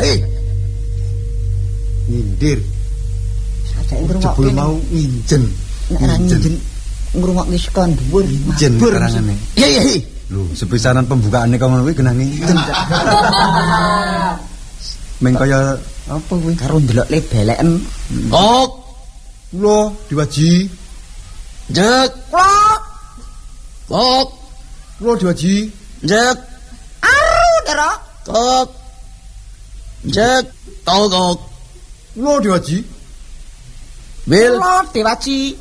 Nyindir. Sajake ngrungokne. Jebul mau nginjen. Nginjen ngrungokke saka dhuwur. Nginjen karangane. Iya. Lho, sepisanan pembukaane kok ngono kuwi genah nginjen. Meng kaya apa kuwi? Karo ndelok le beleken. Kok. Lho, diwaji. Jek. Kok. Lho diwaji. Jek. Aru, Dara. Kok. Jek. Kok. Lho diwaji. Wil. Lho diwaji.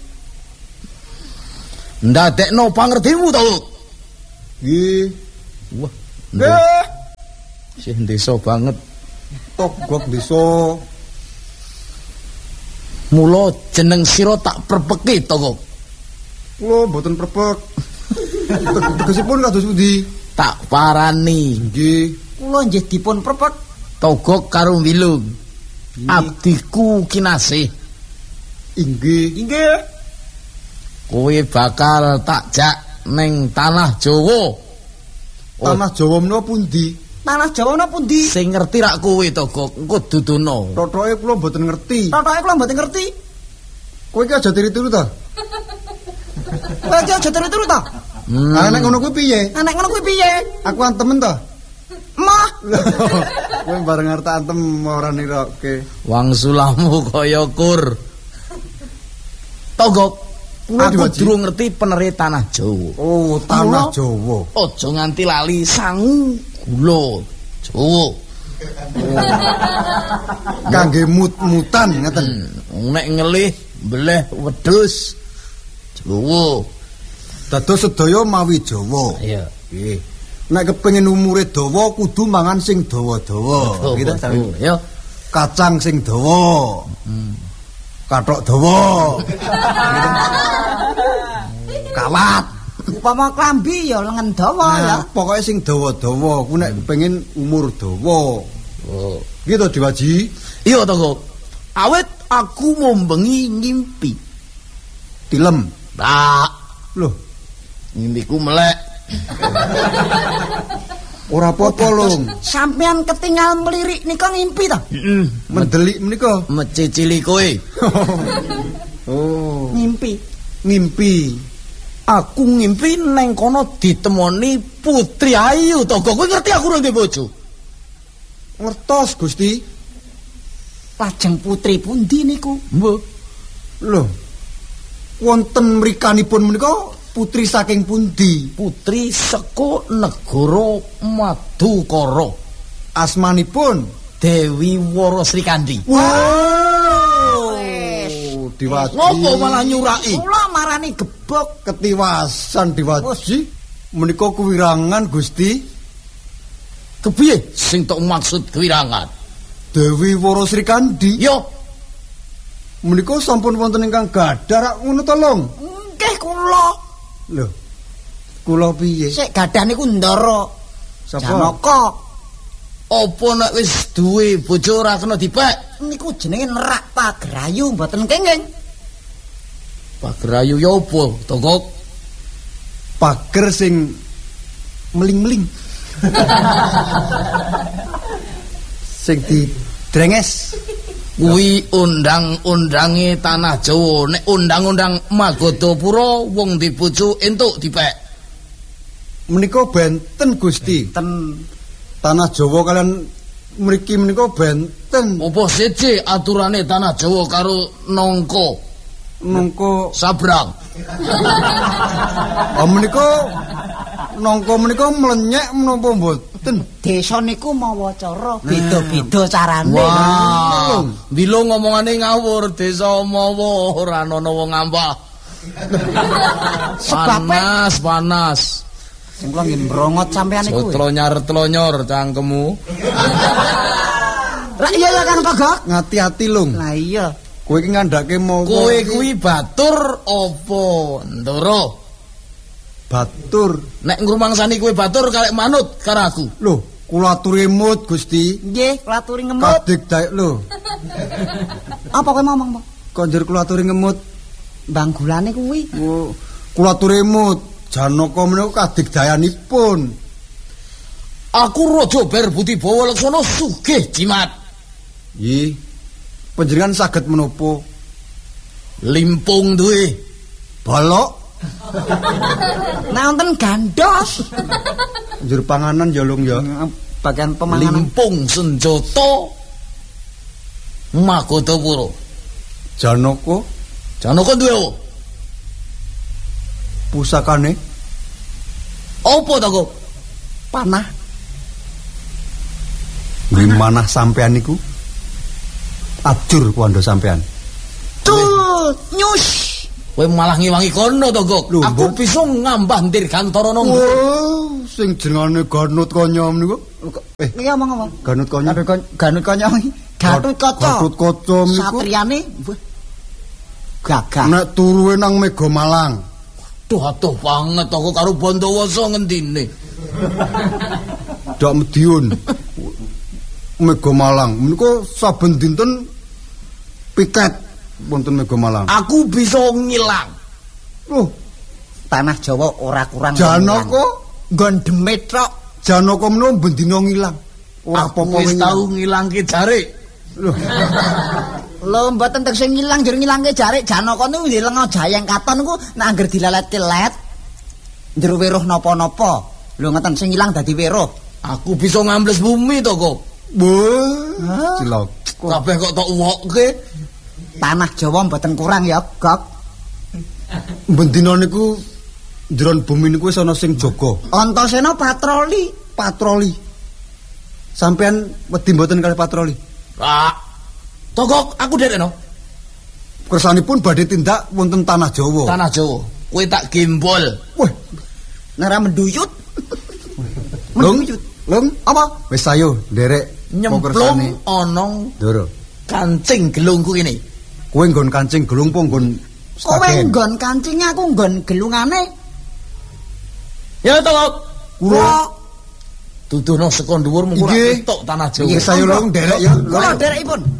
Ndadekno pangertimu to. Nggih. Wah. Nggih. Sih desa banget. Togok desa. Mula jeneng sira tak perpeki to kok. Kula mboten prepek. Tegesipun kados pundi? Tak parani. Nggih. Kula nggih dipun prepek. Togok karo Wilung. Abdiku kinasih. Inggih. Kowe bakal tak jak ning tanah Jawa. Tanah Jawa menapa pundi? Tanah Jawa menapa pundi? Sing ngerti rak kowe Togok, engko dudono. Totoke kula mboten ngerti. Totoke kula mboten ngerti. Kowe iki aja turu-turu ta? Kowe iki aja turu-turu ta? Nek ngono kuwi piye? Nek ngono kuwi piye? Aku antemen ta? Mah. Kowe bareng arep antem ora niroke. Wangsulahmu kaya kur. Togok, aku durung ngerti penere tanah Jawa. Oh, tanah Jawa. Aja nganti lali sangu gula Jawa. Kangge mut-mutan ngeten. Nek ngelih mbleh wedhus Jawa. Dados sedaya mawi Jawa. Iya. Nggih. Nek kepengin umure dawa kudu mangan sing dawa-dawa. Gitu ta? Ya. Kacang sing dawa. Kathok dawa. Kawat. Upama klambi ya lengan dawa ya. Pokoke sing dawa-dawa ku nek kepengin umur dawa. Oh. Gitu Diwaji. Iya to, awet aku mombengi ngimpi. Tilem. Tak. Loh, Ngimpiku melek. ora apa-apa, Lung. Sampean ketinggal melirik nika ngimpi ta? Heeh. Mendelik menika. Mecicili kowe. Oh, Ngimpi. Aku ngimpi neng kono ditemoni Putri Ayu to. Kowe ngerti aku ora ndek bojo. Ngertos, Gusti. Lajeng putri pundi niku? Mbok. Loh. Wonten mrikanipun menika putri saking pundi? Putri saka negara Madukara. Asmanipun Dewi Wara Srikandi. Wow. Diwaji. Ngopo malah nyuraki? Kula marani gebok. Ketiwasan Diwaji. Menika kuwirangan, Gusti. Kepiye sing tok maksud kewirangan? Dewi Wara Srikandi. Yo, Menika sampun wonten ingkang gadhah rak ngono to, Lung? Nggih kula. Lho. Kula piye? Sik gadah niku Ndara. Sapa? Janaka. apa nek wis duwe bojo ora kena dipek? Niku jenenge nerak pagrayu mboten kenging. Pagrayu ya apa, Togok? Pager sing meling-meling. Sing didrenges. Kuwi undang-undange tanah Jawa. Nek undang-undang Magadapura wong di bojo entuk dipek. Menika benten Gusti. Ten Tanah Jawa kalian mriki menika benten. Apa seje aturane tanah Jawa karo nangka Nangka sabrang? menika nangka menika mlenyek menapa mboten? desa niku mawa cara beda-beda carane. Wah, Bilung ngomongane ngawur, desa mawa ora ana wong ngambah. Panas. Sing kula nggih mbrongot sampean niku. Tlonyar-tlonyor cangkemmu. Lah iya ya kan Togok. Ngati-ati Lung. Lah iya. Kowe iki ngandhake mawa. Kowe kuwi batur apa Ndara? Batur. Nek ngrumangsani kowe batur kalek manut karo aku. Lho, kula aturi emut Gusti. Nggih, kula aturi ngemut. Kadik daek lho. Apa kowe ngomong, Pak? Konjur kula aturi ngemut. Banggulane kuwi. Oh, kula aturi emut. Janaka menika kadig dayanipun. Aku Raja Berbudi Bawa Laksana sugih jimat. Nggih. Panjenengan saged menapa? Limpung duwe. Balok. Nek wonten gandos. Njur panganan ya Lung ya. Bagian pemanganan. Limpung senjata Magodapura. Janaka. Janaka duwe apa? Pusakane Apa to kok? Panah. nggih manah sampean niku. Ajur kuwi sampean. Tuh, nyus. Kowe malah ngiwangi kono to kok. Lho, Aku Mbok. bisa ngambah Dirgantara nang. Oh, sing jenengane Ganut Konyom niku. Iya omong apa? Ganut Konyom. Ganut konyong. Gatut kaca. Gatut kaca niku. Satriane gagah. Nek turuwe nang Mega Malang. Duh atuh banget aku karo Bandawasa ngendine. Dak Medion. Mega Malang. Menika saben dinten piket wonten Mega Malang. Aku bisa ngilang. Loh, Tanah Jawa ora kurang. Janaka, nggon demit tok. Janaka menawa bendina ngilang. Ora Aku apa-apa wis wingi. tau ngilangke jare. Loh, Lho mboten tegese ngilang jur ngilangke jarik Janaka niku nggih lenga Jayeng Katon niku nek angger dilelet-lelet njero weruh napa-napa. Lho ngoten sing ilang dadi weruh. Aku bisa ngambles bumi to kok. wah, cilok. Kabeh kok tok uwokke. Tanah Jawa mboten kurang ya, Gok. Bendina niku jeron bumi niku wis ana sing jaga. Antasena patroli. Patroli. Sampean wedi mboten kalih patroli? Pak. Togok aku derekno. Kersanipun badhe tindak wonten tanah Jawa. Tanah Jawa. Kowe tak gembol. Wah, Nara menduyut. Lung, Lung, apa? Wis ayo nderek Nyemplung ana Ndoro. kancing gelungku ini. Kowe nggon kancing gelung po nggon Kowe stagen. nggon kancinge aku nggon gelungane. Ya togok. Kula Duduhno saka dhuwur mung ora Nggih. ketok tanah Jawa. Nggih saya Lung nderek ya. Kula derekipun.